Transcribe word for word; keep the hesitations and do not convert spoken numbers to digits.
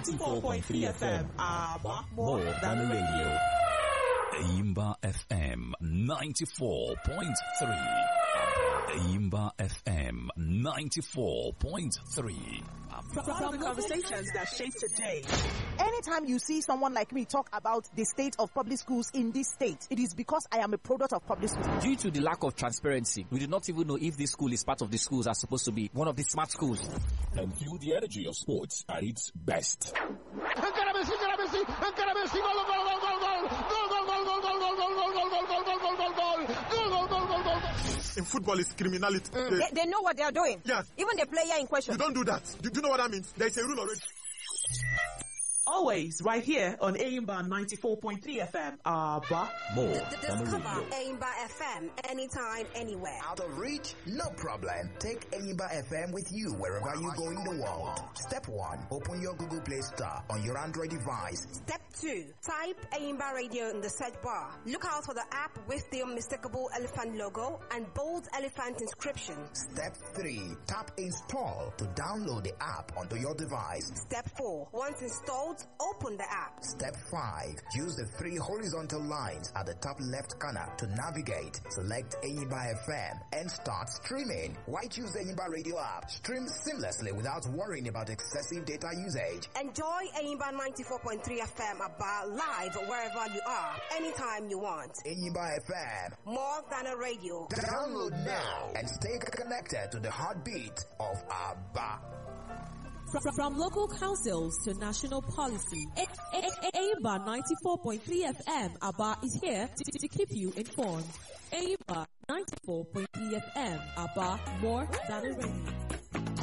ninety-four point three F M. Aba, more than a radio. Aimba F M ninety-four point three. Aimba F M ninety-four point three. From, from the conversations that shape today. Anytime you see someone like me talk about the state of public schools in this state, it is because I am a product of public schools. Due to the lack of transparency, we do not even know if this school is part of the schools that are supposed to be one of the smart schools. And feel the energy of sports at its best. In football, it's criminality. Mm, they, they know what they are doing. Yes. Even the player in question. You don't do that. Do, do you know what that means? There is a rule already. Always right here on Aimba ninety-four point three F M. Aba, more D- than a Discover radio. Aimba F M anytime, anywhere. Out of reach? No problem. Take Aimba F M with you wherever you go in the world. Step one, open your Google Play Store on your Android device. Step two, type Aimba Radio in the search bar. Look out for the app with the unmistakable elephant logo and bold elephant inscription. Step three, tap install to download the app onto your device. Step four, once installed, open the app. Step five, use the three horizontal lines at the top left corner to navigate. Select Aimba F M and start streaming. Why choose the Aimba Radio app? Stream seamlessly without worrying about excessive data usage. Enjoy Aimba ninety-four point three F M about live wherever you are, anytime you want. Aimba F M, more than a radio. Download now and stay connected to the heartbeat of Abba. From, from local councils to national policy, Aimba ninety-four point three F M Aba is here to, to keep you informed. Aimba ninety-four point three F M Aba, more than a radio.